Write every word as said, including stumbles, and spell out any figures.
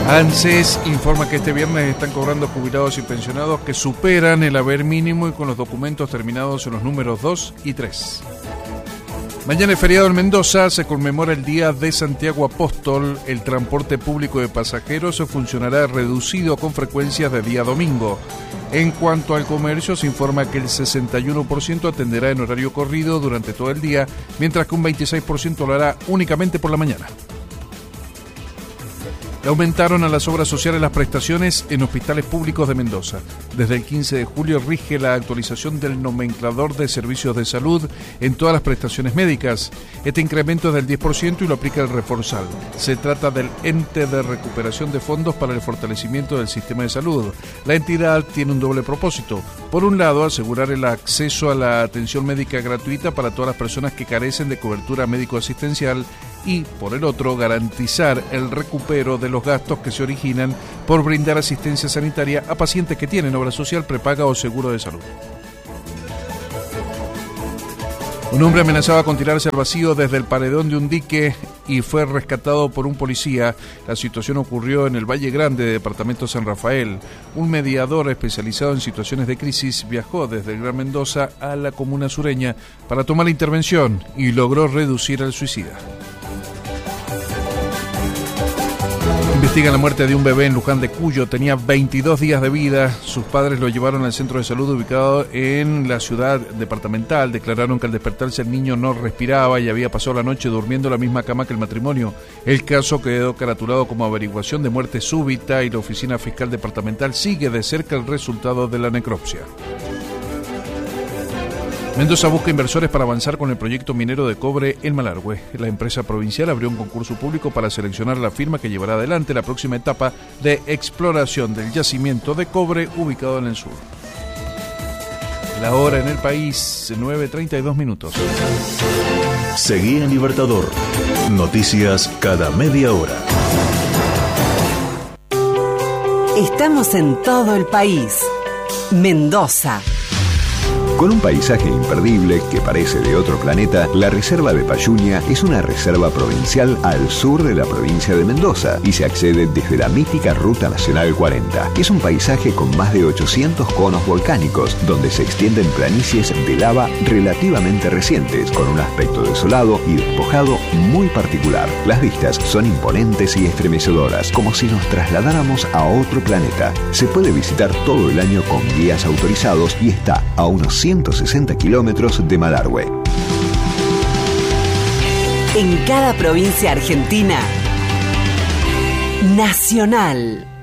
ANSES informa que este viernes están cobrando jubilados y pensionados que superan el haber mínimo y con los documentos terminados en los números dos y tres. Mañana es feriado en Mendoza, se conmemora el Día de Santiago Apóstol. El transporte público de pasajeros funcionará reducido con frecuencias de día domingo. En cuanto al comercio, se informa que el sesenta y uno por ciento atenderá en horario corrido durante todo el día, mientras que un veintiséis por ciento lo hará únicamente por la mañana. Aumentaron a las obras sociales las prestaciones en hospitales públicos de Mendoza. Desde el quince de julio rige la actualización del nomenclador de servicios de salud en todas las prestaciones médicas. Este incremento es del diez por ciento y lo aplica el Reforzal. Se trata del ente de recuperación de fondos para el fortalecimiento del sistema de salud. La entidad tiene un doble propósito. Por un lado, asegurar el acceso a la atención médica gratuita para todas las personas que carecen de cobertura médico-asistencial y, por el otro, garantizar el recupero de los gastos que se originan por brindar asistencia sanitaria a pacientes que tienen obra social, prepaga o seguro de salud. Un hombre amenazaba con tirarse al vacío desde el paredón de un dique y fue rescatado por un policía. La situación ocurrió en el Valle Grande de Departamento San Rafael. Un mediador especializado en situaciones de crisis viajó desde el Gran Mendoza a la comuna sureña para tomar la intervención y logró reducir al suicida. Investigan la muerte de un bebé en Luján de Cuyo. Tenía veintidós días de vida. Sus padres lo llevaron al centro de salud ubicado en la ciudad departamental. Declararon que al despertarse el niño no respiraba y había pasado la noche durmiendo en la misma cama que el matrimonio. El caso quedó caratulado como averiguación de muerte súbita y la oficina fiscal departamental sigue de cerca el resultado de la necropsia. Mendoza busca inversores para avanzar con el proyecto minero de cobre en Malargüe. La empresa provincial abrió un concurso público para seleccionar la firma que llevará adelante la próxima etapa de exploración del yacimiento de cobre ubicado en el sur. La hora en el país, nueve treinta y dos minutos. Seguí en Libertador. Noticias cada media hora. Estamos en todo el país. Mendoza. Con un paisaje imperdible que parece de otro planeta, la Reserva de Payunia es una reserva provincial al sur de la provincia de Mendoza y se accede desde la mítica Ruta Nacional cuarenta. Es un paisaje con más de ochocientos conos volcánicos, donde se extienden planicies de lava relativamente recientes, con un aspecto desolado y despojado muy particular. Las vistas son imponentes y estremecedoras, como si nos trasladáramos a otro planeta. Se puede visitar todo el año con guías autorizados y está a unos ciento sesenta kilómetros de Malargüe. En cada provincia argentina, Nacional.